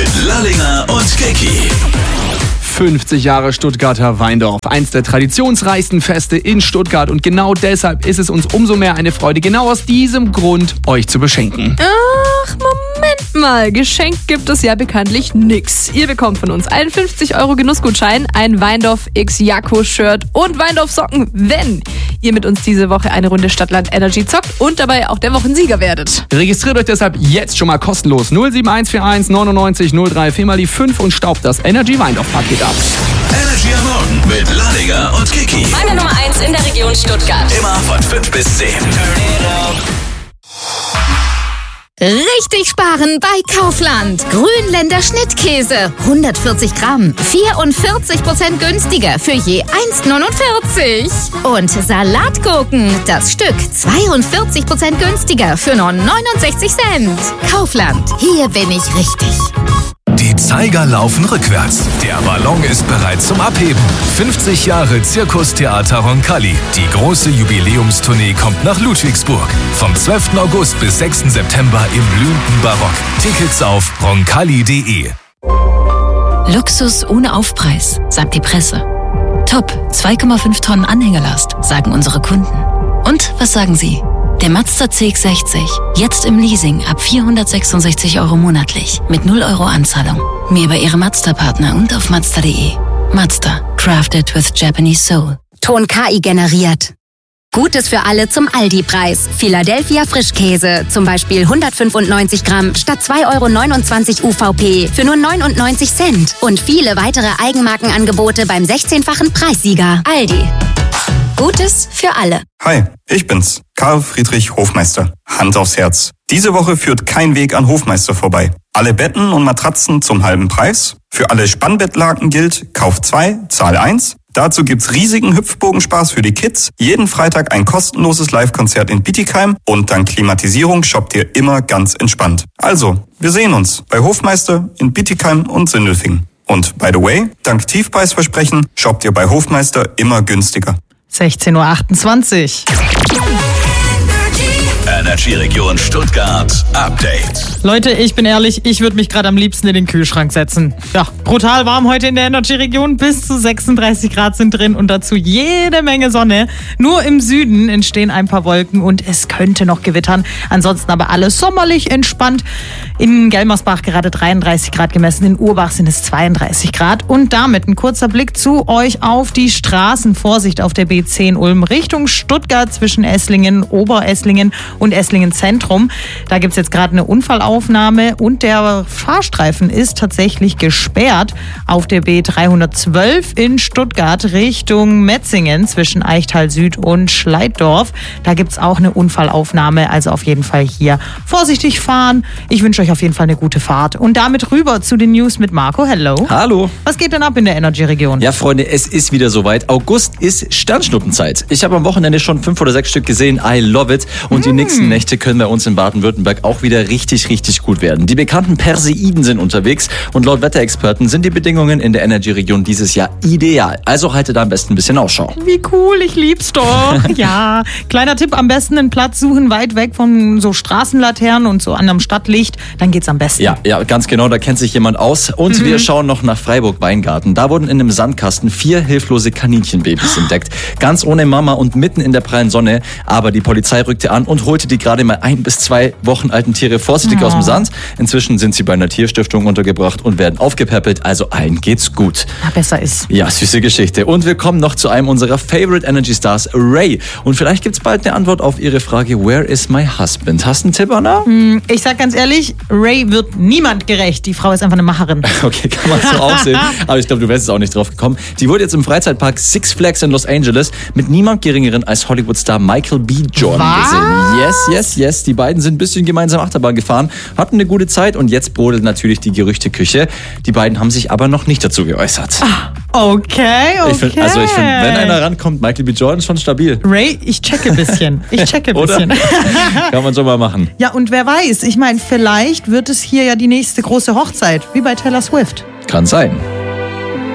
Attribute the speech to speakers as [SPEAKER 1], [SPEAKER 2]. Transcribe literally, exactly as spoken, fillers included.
[SPEAKER 1] mit Lallinger und Keki.
[SPEAKER 2] fünfzig Jahre Stuttgarter Weindorf, eins der traditionsreichsten Feste in Stuttgart, und genau deshalb ist es uns umso mehr eine Freude, genau aus diesem Grund euch zu beschenken.
[SPEAKER 3] Ach, Moment mal, geschenkt gibt es ja bekanntlich nix. Ihr bekommt von uns einen fünfzig Euro Genussgutschein, ein Weindorf X Jakko-Shirt und Weindorf Socken, wenn ihr mit uns diese Woche eine Runde Stadtland Energy zockt und dabei auch der Wochensieger werdet.
[SPEAKER 2] Registriert euch deshalb jetzt schon mal kostenlos null sieben eins vier eins neunundneunzig null drei vier mal die fünf und staubt das Energy Weindorf Paket ab.
[SPEAKER 1] Energy am Morgen mit Lallinger und Keki.
[SPEAKER 4] Meine Nummer eins in der Region Stuttgart.
[SPEAKER 1] Immer von fünf bis zehn.
[SPEAKER 5] Richtig sparen bei Kaufland. Grünländer Schnittkäse, hundertvierzig Gramm, vierundvierzig Prozent günstiger für je eins neunundvierzig. Und Salatgurken, das Stück, zweiundvierzig Prozent günstiger für nur neunundsechzig Cent. Kaufland, hier bin ich richtig.
[SPEAKER 6] Die Zeiger laufen rückwärts. Der Ballon ist bereit zum Abheben. fünfzig Jahre Zirkustheater Roncalli. Die große Jubiläumstournee kommt nach Ludwigsburg. Vom zwölften August bis sechsten September im blühenden Barock. Tickets auf roncalli punkt de.
[SPEAKER 7] Luxus ohne Aufpreis, sagt die Presse. Top, zwei Komma fünf Tonnen Anhängelast, sagen unsere Kunden. Und was sagen Sie? Der Mazda C X sechzig, jetzt im Leasing ab vierhundertsechsundsechzig Euro monatlich mit null Euro Anzahlung. Mehr bei Ihrem Mazda-Partner und auf mazda punkt de. Mazda, crafted with Japanese soul.
[SPEAKER 5] Ton K I generiert. Gutes für alle zum Aldi-Preis. Philadelphia Frischkäse, zum Beispiel hundertfünfundneunzig Gramm statt zwei Euro neunundzwanzig U V P für nur neunundneunzig Cent. Und viele weitere Eigenmarkenangebote beim sechzehnfachen Preissieger. Aldi. Gutes für alle.
[SPEAKER 8] Hi, ich bin's, Karl Friedrich Hofmeister. Hand aufs Herz. Diese Woche führt kein Weg an Hofmeister vorbei. Alle Betten und Matratzen zum halben Preis. Für alle Spannbettlaken gilt, kauf zwei, zahl eins. Dazu gibt's riesigen Hüpfbogenspaß für die Kids. Jeden Freitag ein kostenloses Live-Konzert in Bietigheim. Und dank Klimatisierung shoppt ihr immer ganz entspannt. Also, wir sehen uns bei Hofmeister in Bietigheim und Sindelfingen. Und by the way, dank Tiefpreisversprechen shoppt ihr bei Hofmeister immer günstiger.
[SPEAKER 9] sechzehn Uhr achtundzwanzig.
[SPEAKER 1] Energy Region Stuttgart Update.
[SPEAKER 9] Leute, ich bin ehrlich, ich würde mich gerade am liebsten in den Kühlschrank setzen. Ja, brutal warm heute in der Energy Region. Bis zu sechsunddreißig Grad sind drin und dazu jede Menge Sonne. Nur im Süden entstehen ein paar Wolken und es könnte noch gewittern. Ansonsten aber alles sommerlich entspannt. In Gelmersbach gerade dreiunddreißig Grad gemessen, in Urbach sind es zweiunddreißig Grad. Und damit ein kurzer Blick zu euch auf die Straßen. Vorsicht auf der B zehn Ulm Richtung Stuttgart zwischen Esslingen, Oberesslingen und Esslingen Zentrum. Da gibt es jetzt gerade eine Unfallaufnahme und der Fahrstreifen ist tatsächlich gesperrt auf der B dreihundertzwölf in Stuttgart Richtung Metzingen zwischen Eichtal Süd und Schleiddorf. Da gibt es auch eine Unfallaufnahme, also auf jeden Fall hier vorsichtig fahren. Ich wünsche euch auf jeden Fall eine gute Fahrt. Und damit rüber zu den News mit Marco. Hello.
[SPEAKER 10] Hallo.
[SPEAKER 9] Was geht denn ab in der Energy-Region?
[SPEAKER 10] Ja, Freunde, es ist wieder soweit. August ist Sternschnuppenzeit. Ich habe am Wochenende schon fünf oder sechs Stück gesehen. I love it. Und die nächsten Nächte können bei uns in Baden-Württemberg auch wieder richtig, richtig gut werden. Die bekannten Perseiden sind unterwegs und laut Wetterexperten sind die Bedingungen in der Energy-Region dieses Jahr ideal. Also haltet da am besten ein bisschen Ausschau.
[SPEAKER 9] Wie cool, ich lieb's doch. Ja, kleiner Tipp, am besten einen Platz suchen, weit weg von so Straßenlaternen und so anderem Stadtlicht. Dann geht's am besten.
[SPEAKER 10] Ja, ja, ganz genau, da kennt sich jemand aus. Und mhm. wir schauen noch nach Freiburg-Weingarten. Da wurden in einem Sandkasten vier hilflose Kaninchenbabys entdeckt. Ganz ohne Mama und mitten in der prallen Sonne. Aber die Polizei rückte an und holte die gerade mal ein bis zwei Wochen alten Tiere vorsichtig oh. aus dem Sand. Inzwischen sind sie bei einer Tierstiftung untergebracht und werden aufgepäppelt. Also allen geht's gut.
[SPEAKER 9] Ja, besser ist.
[SPEAKER 10] Ja, süße Geschichte. Und wir kommen noch zu einem unserer Favorite Energy Stars, Ray. Und vielleicht gibt's bald eine Antwort auf ihre Frage, Where is my husband? Hast du einen Tipp, Anna?
[SPEAKER 9] Ich sag ganz ehrlich, Ray wird niemand gerecht. Die Frau ist einfach eine Macherin.
[SPEAKER 10] Okay, kann man so auch sehen. Aber ich glaube, du wärst jetzt auch nicht drauf gekommen. Die wurde jetzt im Freizeitpark Six Flags in Los Angeles mit niemand geringeren als Hollywood-Star Michael B. Jordan
[SPEAKER 9] Was?
[SPEAKER 10] gesehen. Yes, yes, yes. Die beiden sind ein bisschen gemeinsam Achterbahn gefahren, hatten eine gute Zeit und jetzt brodelt natürlich die Gerüchteküche. Die beiden haben sich aber noch nicht dazu geäußert.
[SPEAKER 9] Ah, okay, okay.
[SPEAKER 10] Ich find, also ich finde, wenn einer rankommt, Michael B. Jordan ist schon stabil.
[SPEAKER 9] Ray, ich checke ein bisschen. Ich checke ein bisschen.
[SPEAKER 10] Kann man schon mal machen.
[SPEAKER 9] Ja, und wer weiß, ich meine, vielleicht wird es hier ja die nächste große Hochzeit, wie bei Taylor Swift.
[SPEAKER 10] Kann sein.